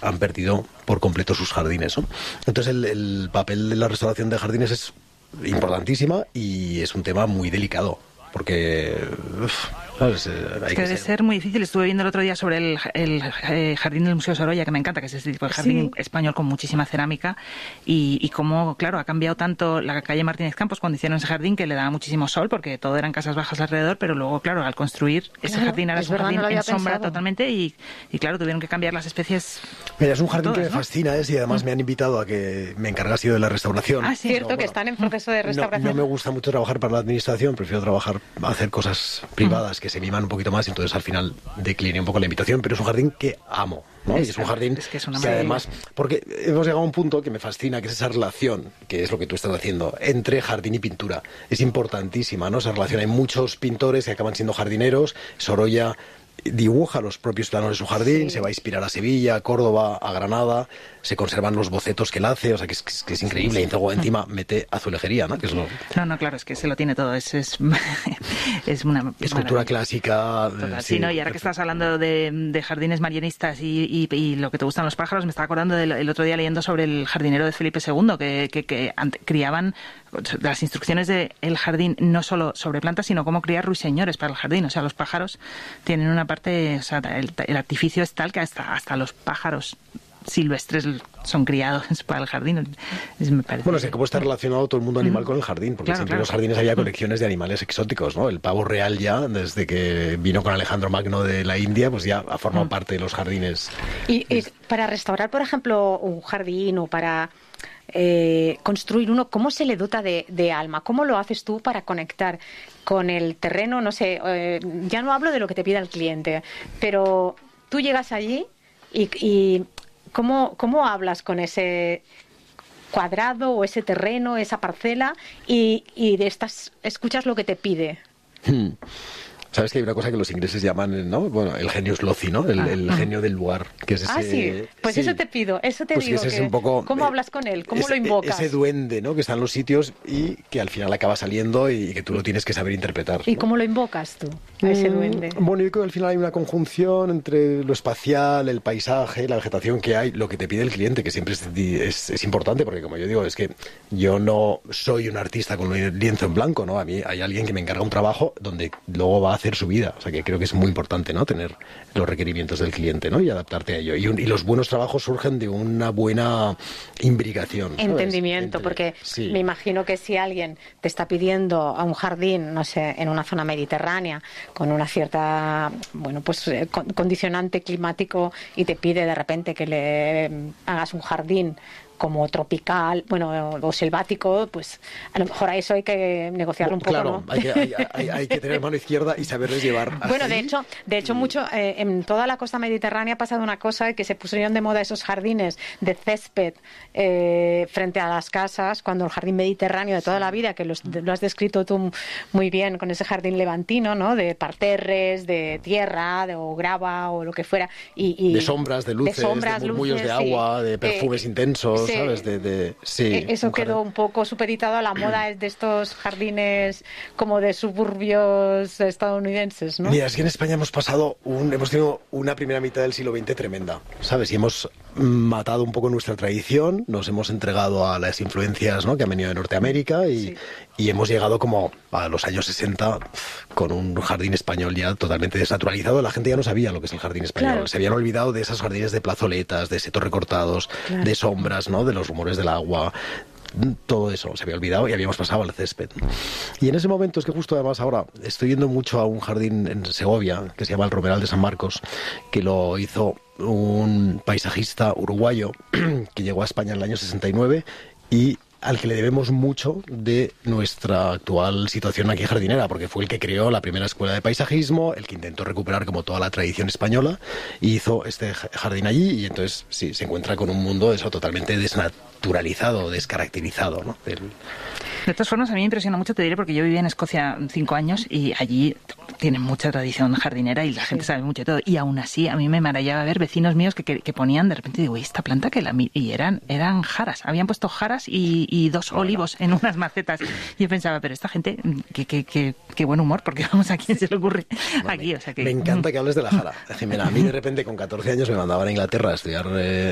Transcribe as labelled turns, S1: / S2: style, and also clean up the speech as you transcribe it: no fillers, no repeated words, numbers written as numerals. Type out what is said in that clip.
S1: han perdido por completo sus jardines, ¿no? Entonces el papel de la restauración de jardines es importantísima y es un tema muy delicado, porque ¿sabes?
S2: Es que debe ser muy difícil. Estuve viendo el otro día sobre el jardín del Museo Sorolla, que me encanta, que es este tipo de jardín español con muchísima cerámica, y cómo, claro, ha cambiado tanto la calle Martínez Campos cuando hicieron ese jardín, que le daba muchísimo sol, porque todo eran casas bajas alrededor, pero luego, claro, al construir ese jardín, ahora es un jardín en sombra totalmente, y claro, tuvieron que cambiar las especies.
S1: Mira, es un jardín que me fascina, y además me han invitado a que me encargase yo de la restauración.
S3: Ah, cierto, que están en proceso de restauración.
S1: No me gusta mucho trabajar para la administración, prefiero hacer cosas privadas que se miman un poquito más, y entonces al final decliné un poco la invitación, pero es un jardín que amo, ¿no? Y es un jardín que además, porque hemos llegado a un punto que me fascina, que es esa relación, que es lo que tú estás haciendo, entre jardín y pintura. Es importantísima, ¿no? Esa relación. Hay muchos pintores que acaban siendo jardineros. Sorolla dibuja los propios planos de su jardín, se va a inspirar a Sevilla, a Córdoba, a Granada, se conservan los bocetos que él hace, o sea que es increíble, y luego encima mete azulejería, ¿no? Que es lo...
S2: No, claro, es que se lo tiene todo, es una
S1: escultura clásica.
S2: Sí, ¿no? Y ahora que estás hablando de jardines marianistas y lo que te gustan los pájaros, me estaba acordando el otro día leyendo sobre el jardinero de Felipe II, que criaban las instrucciones del jardín, no solo sobre plantas, sino cómo criar ruiseñores para el jardín. O sea, los pájaros tienen una parte, o sea, el artificio es tal que hasta los pájaros silvestres son criados para el jardín. Me parece...
S1: Bueno, es que cómo está relacionado todo el mundo animal con el jardín, porque siempre en los jardines había colecciones de animales exóticos, ¿no? El pavo real ya, desde que vino con Alejandro Magno de la India, pues ya ha formado parte de los jardines.
S3: Y para restaurar, por ejemplo, un jardín o para construir uno, ¿cómo se le dota de alma? ¿Cómo lo haces tú para conectar con el terreno? No sé, ya no hablo de lo que te pida el cliente, pero tú llegas allí y ¿cómo hablas con ese cuadrado o ese terreno, esa parcela, y escuchas lo que te pide?
S1: Sabes que hay una cosa que los ingleses llaman, ¿no? Bueno, el genius loci, ¿no? El genio del lugar, que es ese...
S3: sí. Pues sí. Eso te pido, eso te digo.
S1: Que un poco,
S3: ¿cómo hablas con él? ¿Cómo lo invocas?
S1: Ese duende, ¿no? Que está en los sitios y que al final acaba saliendo y que tú lo tienes que saber interpretar, ¿no?
S3: ¿Y cómo lo invocas tú, a ese duende?
S1: Bueno, yo creo que al final hay una conjunción entre lo espacial, el paisaje, la vegetación que hay, lo que te pide el cliente, que siempre es importante, porque como yo digo, es que yo no soy un artista con un lienzo en blanco, ¿no? A mí hay alguien que me encarga un trabajo donde luego va a hacer su vida. O sea que creo que es muy importante, ¿no? Tener los requerimientos del cliente, ¿no? Y adaptarte a ello. Y los buenos trabajos surgen de una buena imbricación, ¿sabes?
S3: Entendimiento, porque me imagino que si alguien te está pidiendo a un jardín, no sé, en una zona mediterránea, con una cierta, bueno, pues condicionante climático, y te pide de repente que le hagas un jardín como tropical, bueno, o selvático, pues a lo mejor a eso hay que negociarlo un poco,
S1: claro,
S3: ¿no?
S1: hay que tener mano izquierda y saberles llevar.
S3: Bueno, de hecho mucho en toda la costa mediterránea ha pasado una cosa, que se pusieron de moda esos jardines de césped frente a las casas, cuando el jardín mediterráneo de toda la vida, que lo has descrito tú muy bien, con ese jardín levantino, ¿no? De parterres, de tierra, o grava, o lo que fuera. Y
S1: de sombras, de luces, de murmullos de agua, de perfumes intensos. ¿Sabes?
S3: Eso quedó un poco supeditado a la moda de estos jardines como de suburbios estadounidenses, ¿no?
S1: Mira, es que en España hemos tenido una primera mitad del siglo XX tremenda, ¿sabes? Y hemos matado un poco nuestra tradición, nos hemos entregado a las influencias, ¿no? Que han venido de Norteamérica y hemos llegado como a los años 60 con un jardín español ya totalmente desnaturalizado. La gente ya no sabía lo que es el jardín español. Claro. Se habían olvidado de esos jardines de plazoletas, de setos recortados, de sombras, ¿no? De los rumores del agua. Todo eso se había olvidado y habíamos pasado al césped. Y en ese momento, es que justo además ahora estoy yendo mucho a un jardín en Segovia que se llama el Romeral de San Marcos, que lo hizo un paisajista uruguayo que llegó a España en el año 69 y al que le debemos mucho de nuestra actual situación aquí jardinera, porque fue el que creó la primera escuela de paisajismo, el que intentó recuperar como toda la tradición española y hizo este jardín allí, y entonces sí, se encuentra con un mundo eso totalmente desnaturalizado, descaracterizado, ¿no?
S2: De todas formas, a mí me impresiona mucho, te diré, porque yo viví en Escocia 5 años y allí tienen mucha tradición jardinera y la gente sabe mucho de todo. Y aún así, a mí me maravillaba ver vecinos míos que ponían, de repente digo, ¿y esta planta que la y eran jaras? Habían puesto jaras y 2 olivos en unas macetas. Y yo pensaba, pero esta gente, qué buen humor, porque vamos, ¿a quién se le ocurre aquí? O sea que...
S1: Me encanta que hables de la jara, Jimena. A mí de repente con 14 años me mandaban a Inglaterra a estudiar